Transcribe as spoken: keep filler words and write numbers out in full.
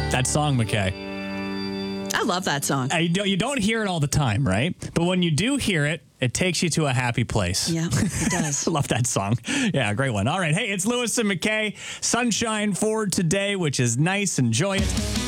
That song, McKay. I love that song. Uh, you, don't, you don't hear it all the time, right? But when you do hear it, it takes you to a happy place. Yeah, it does. Love that song. Yeah, great one. All right. Hey, it's Lewis and McKay. Sunshine for today, which is nice. Enjoy it.